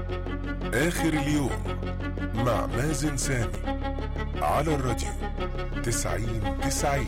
آخر اليوم مع مازن سامي على الراديو 90-90.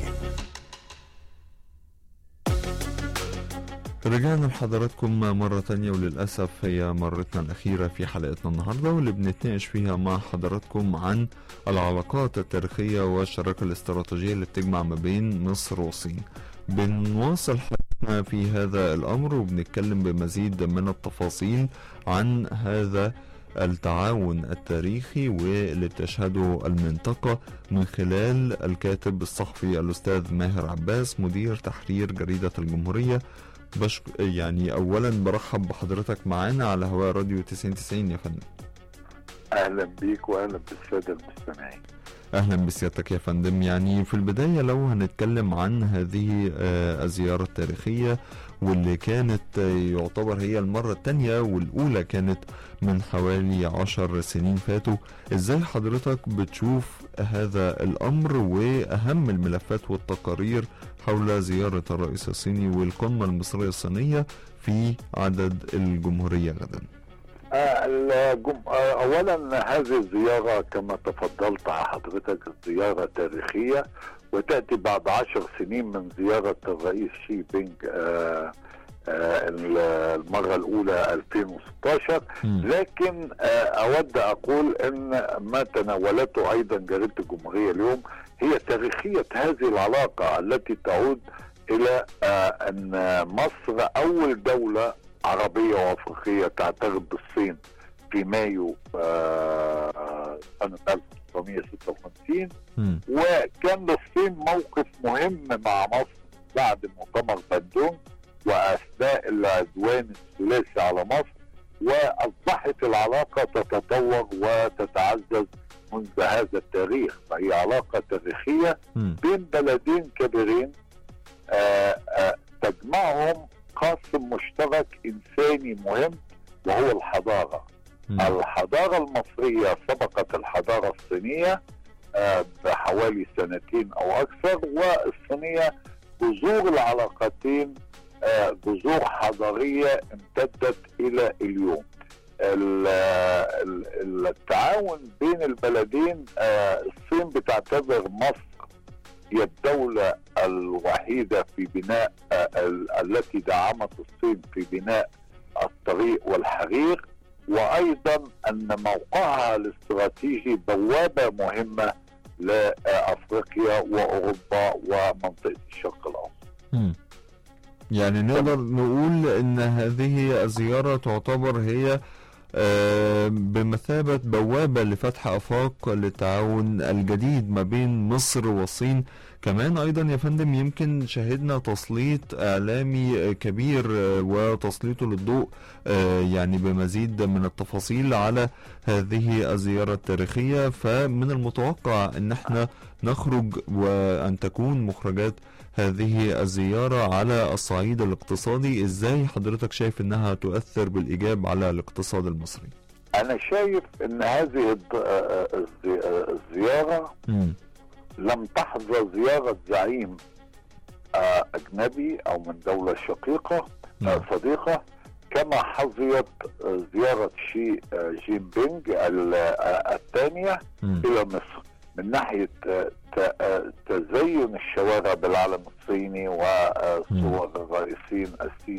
رجعنا لحضراتكم مرة تانية، وللأسف هي مرتنا الأخيرة في حلقتنا النهاردة، واللي بنتناقش فيها مع حضراتكم عن العلاقات التاريخية والشراكة الاستراتيجية اللي بتجمع ما بين مصر والصين. بنواصل حلقتنا في هذا الأمر وبنتكلم بمزيد من التفاصيل عن هذا التعاون التاريخي واللي بتشهده المنطقة من خلال الكاتب الصحفي الأستاذ ماهر عباس مدير تحرير جريدة الجمهورية. يعني أولا برحب بحضرتك معانا على هواء راديو 90-90 يا فندم. أهلا بيك وأهلا بالسادة المستمعين. أهلا بسيادتك يا فندم. يعني في البداية لو هنتكلم عن هذه الزيارة التاريخية واللي كانت يعتبر هي المرة التانية، والأولى كانت من حوالي 10 سنين فاتوا، إزاي حضرتك بتشوف هذا الأمر وأهم الملفات والتقارير حول زيارة الرئيس الصيني والقمة المصرية الصينية في عدد الجمهورية غدا؟ أولا هذه الزيارة كما تفضلت حضرتك زيارة تاريخية، وتأتي بعد 10 سنين من زيارة الرئيس شي بينج المرة الأولى 2016. لكن أود أقول أن ما تناولته أيضا جريدة الجمهورية اليوم هي تاريخية هذه العلاقة التي تعود إلى أن مصر أول دولة عربية وأفريقية تعترف بالصين في مايو سنة 1956، وكان للصين موقف مهم مع مصر بعد مؤتمر بندون وأثناء العدوان الثلاثي على مصر، وأصبحت العلاقة تتطور وتتعزز منذ هذا التاريخ. فهي علاقة تاريخية بين بلدين كبيرين تجمعهم قاسم مشترك إنساني مهم وهو الحضارة. الحضارة المصرية سبقت الحضارة الصينية بحوالي 2 أو أكثر، والصينية جذور العلاقتين جذور حضارية امتدت إلى اليوم. التعاون بين البلدين، الصين بتعتبر مصر هي الدولة الوحيدة في بناء التي دعمت الصين في بناء الطريق والحرير، وأيضا أن موقعها الاستراتيجي بوابة مهمة لأفريقيا وأوروبا ومنطقة الشرق الأوسط. يعني نقدر نقول أن هذه الزيارة تعتبر هي بمثابة بوابة لفتح آفاق للتعاون الجديد ما بين مصر والصين. كمان أيضا يا فندم يمكن شهدنا تسليط إعلامي كبير وتسليطه للضوء يعني بمزيد من التفاصيل على هذه الزيارة التاريخية، فمن المتوقع أن احنا نخرج وأن تكون مخرجات هذه الزيارة على الصعيد الاقتصادي. ازاي حضرتك شايف انها تؤثر بالإيجاب على الاقتصاد المصري؟ انا شايف ان هذه الزيارة لم تحظى زيارة زعيم اجنبي او من دولة شقيقة صديقة كما حظيت زيارة شي جين بينج الثانية الى مصر، من ناحية تزين الشوارع بالعلم الصيني وصور الرئيسين السي